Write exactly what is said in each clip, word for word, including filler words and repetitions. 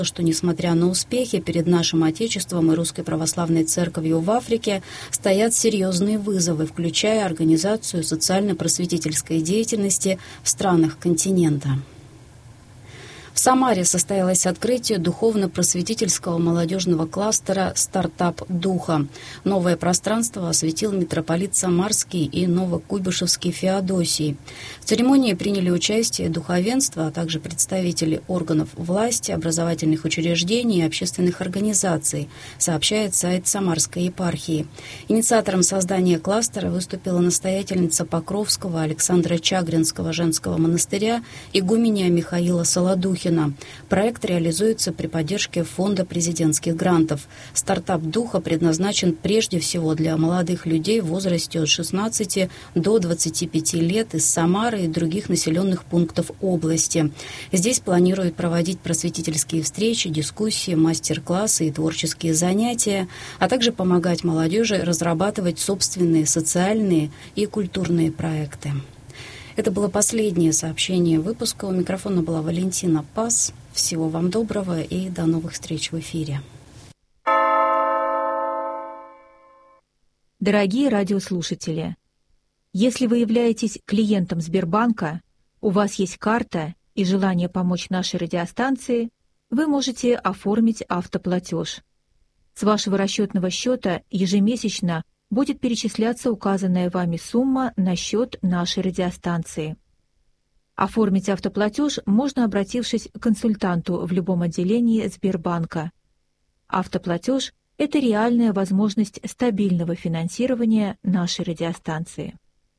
что, несмотря на успехи, перед нашим Отечеством и Русской Православной Церковью в Африке стоят серьезные вызовы, включая организацию социально-просветительской деятельности в странах континента. В Самаре состоялось открытие духовно-просветительского молодежного кластера «Стартап Духа». Новое пространство осветил митрополит Самарский и Новокуйбышевский Феодосий. В церемонии приняли участие духовенство, а также представители органов власти, образовательных учреждений и общественных организаций, сообщает сайт Самарской епархии. Инициатором создания кластера выступила настоятельница Покровского Александра Чагринского женского монастыря игуменья Михаила Солодухина. Проект реализуется при поддержке Фонда президентских грантов. Стартап Духа предназначен прежде всего для молодых людей в возрасте от шестнадцати до двадцати пяти лет из Самары и других населенных пунктов области. Здесь планируют проводить просветительские встречи, дискуссии, мастер-классы и творческие занятия, а также помогать молодежи разрабатывать собственные социальные и культурные проекты. Это было последнее сообщение выпуска. У микрофона была Валентина Пас. Всего вам доброго и до новых встреч в эфире. Дорогие радиослушатели, если вы являетесь клиентом Сбербанка, у вас есть карта и желание помочь нашей радиостанции, вы можете оформить автоплатеж. С вашего расчетного счета ежемесячно будет перечисляться указанная вами сумма на счет нашей радиостанции. Оформить автоплатеж можно, обратившись к консультанту в любом отделении Сбербанка. Автоплатеж – это реальная возможность стабильного финансирования нашей радиостанции.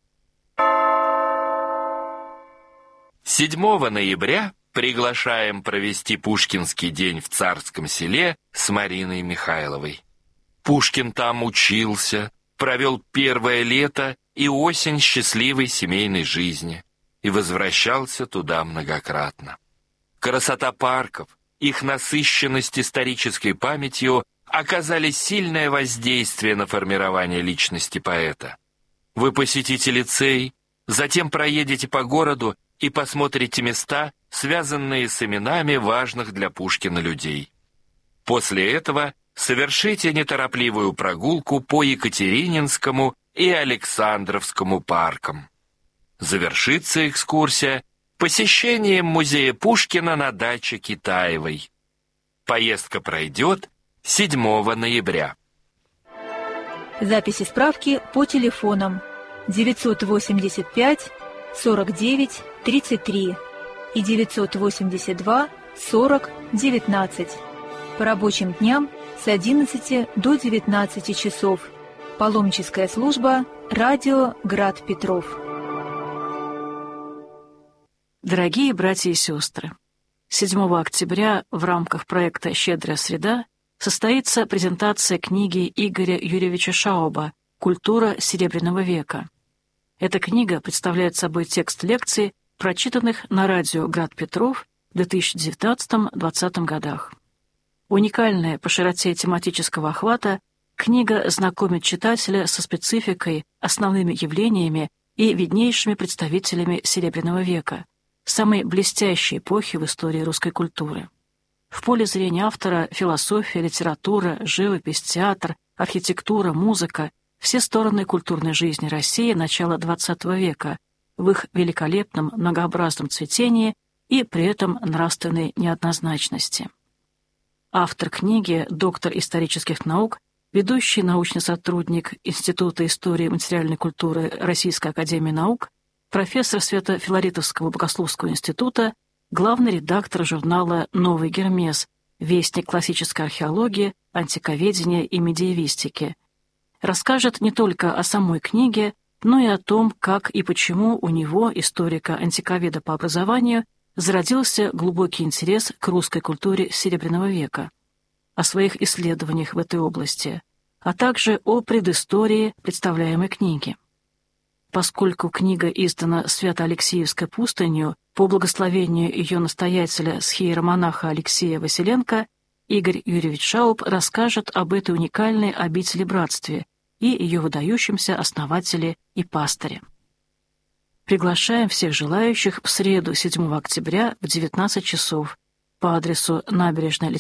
седьмого ноября приглашаем провести Пушкинский день в Царском Селе с Мариной Михайловой. Пушкин там учился, провел первое лето и осень счастливой семейной жизни и возвращался туда многократно. Красота парков, их насыщенность исторической памятью оказали сильное воздействие на формирование личности поэта. Вы посетите лицей, затем проедете по городу и посмотрите места, связанные с именами важных для Пушкина людей. После этого совершите неторопливую прогулку по Екатерининскому и Александровскому паркам. Завершится экскурсия посещением музея Пушкина на даче Китаевой. Поездка пройдет седьмого ноября. Записи справки по телефонам девятьсот восемьдесят пять сорок девять тридцать три и девятьсот восемьдесят два сорок девятнадцать. По рабочим дням с одиннадцати до девятнадцати часов. Паломническая служба «Радио Град Петров». Дорогие братья и сестры, седьмого октября в рамках проекта «Щедрая среда» состоится презентация книги Игоря Юрьевича Шауба «Культура Серебряного века». Эта книга представляет собой текст лекций, прочитанных на радио «Град Петров» в две тысячи девятнадцатом — двадцатом годах. Уникальная по широте тематического охвата, книга знакомит читателя со спецификой, основными явлениями и виднейшими представителями Серебряного века, самой блестящей эпохи в истории русской культуры. В поле зрения автора философия, литература, живопись, театр, архитектура, музыка — все стороны культурной жизни России начала двадцатого века в их великолепном многообразном цветении и при этом нравственной неоднозначности. Автор книги, доктор исторических наук, ведущий научный сотрудник Института истории и материальной культуры Российской академии наук, профессор Свято-Филаритовского богословского института, главный редактор журнала «Новый Гермес», вестник классической археологии, антиковедения и медиевистики. Расскажет не только о самой книге, но и о том, как и почему у него, историка-антиковеда по образованию, зародился глубокий интерес к русской культуре Серебряного века, о своих исследованиях в этой области, а также о предыстории представляемой книги. Поскольку книга издана Свято-Алексеевской пустынью по благословению ее настоятеля схиеромонаха Алексея Василенко, Игорь Юрьевич Шауб расскажет об этой уникальной обители-братстве и ее выдающемся основателе и пастыре. Приглашаем всех желающих в среду седьмого октября в девятнадцать часов. по адресу Набережная